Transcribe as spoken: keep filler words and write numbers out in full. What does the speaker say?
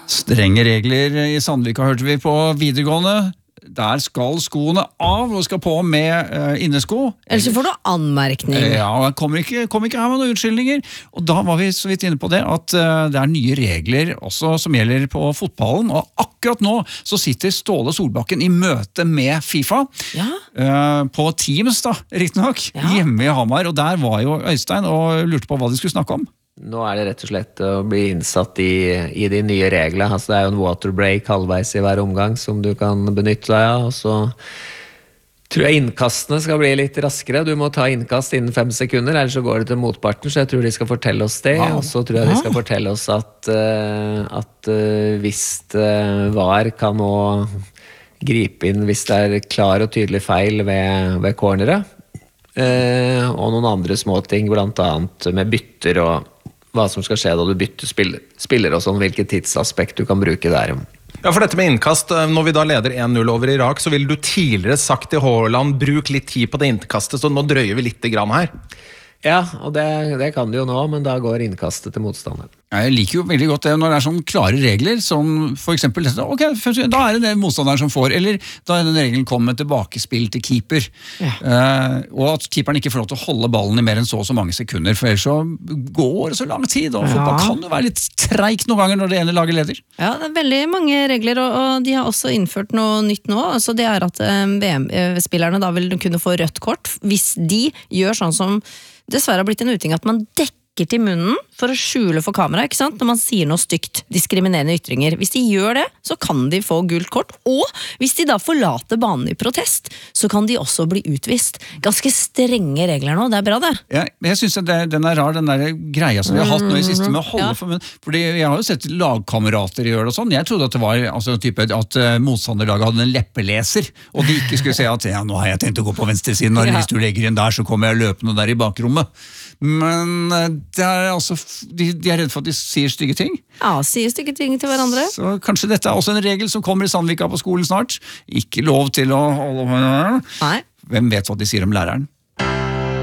Strenge regler i Sandvika hørte vi på videregående. Der skal skoene av og skal på med uh, innesko. Ellers får du anmerkning. Ja, og kommer ikke, kommer ikke her med noen unnskyldninger. Og da var vi så vidt inne på det, at uh, det er nye regler også som gjelder på fotballen. Og akkurat nå så sitter Ståle Solbakken i møte med FIFA. Ja. Uh, på Teams da, riktig nok. Ja. Hjemme i Hamar. Og der var jo Øystein og lurte på hva de skulle snakke om. Nå er det rett og slett å bli innsatt i, i de nye reglene. Altså, det er jo en waterbreak halvveis i hver omgang som du kan benytte deg av. Og så tror jeg innkastene skal bli litt raskere. Du må ta innkast innen fem sekunder, ellers så går det til motparten. Så jeg tror de skal fortelle oss det. Wow. Og så tror jeg de skal fortelle oss at, uh, at uh, hvis uh, V A R kan nå gripe inn hvis det er klar og tydelig feil ved, ved corneret. Uh, og noen andre små ting, blant annet med bytter og hva som skal skje da du bytter spiller, spiller og sånn, hvilket tidsaspekt du kan bruke der. Ja, for dette med innkast, når vi da leder en null over Irak, så ville du tidligere sagt til Haaland, bruk litt tid på det innkastet, så nå drøyer vi litt grann her. Ja, og det, det kan du jo nå, men da går innkastet til motstanderen. Jeg liker jo veldig godt det når det er sånne klare regler, som for eksempel, ok, da er det det motstanderen som får, eller da er den regelen kommet tilbakespill til keeper. Ja. Uh, og at keeperen ikke får lov til å holde ballen i mer enn så og så mange sekunder, for ellers så går det så lang tid, og ja. Fotball kan jo være litt treigt noen ganger når det ene laget leder. Ja, det er veldig mange regler, og, og de har også innført noe nytt nå, altså det er at um, V M-spillerne da vil kunne få rødt kort, hvis de gjør sånn som dessverre har blitt en uting at man dekker til munnen for å skjule for kamera, ikke sant? Når man sier noe stygt, diskriminerende ytringer. Hvis de gjør det, så kan de få gult kort, og hvis de da forlater banen i protest, så kan de også bli utvist. Ganske strenge regler nå, det er bra det. Ja, jeg synes at det, den er rar, den der greia som vi har hatt nå i siste med å holde ja. For munnen, fordi jeg har jo sett lagkamerater gjøre det og sånn. Jeg trodde at det var altså, type, at uh, motstanderlaget hadde en leppeleser, og de ikke skulle si at ja, nå har jeg tenkt å gå på venstresiden, og ja. Hvis du legger inn der, så kommer jeg løpende der i bakrommet. Men det er altså, de, de er redde for at de sier stygge ting. Ja, sier stygge ting til hverandre. Så kanskje dette er også en regel som kommer i Sandvika på skolen snart. Ikke lov til å holde... Nei. Hvem vet hva de sier om læreren?